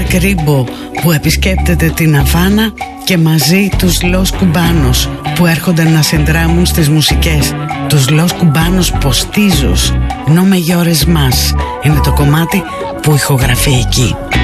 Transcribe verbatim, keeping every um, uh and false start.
Κρίμπο που επισκέπτεται την Αβάνα και μαζί τους Los Cubanos που έρχονται να συνδράμουν στις μουσικές. Τους Los Cubanos Postizos, No Me Llores Más είναι το κομμάτι που ηχογραφεί εκεί.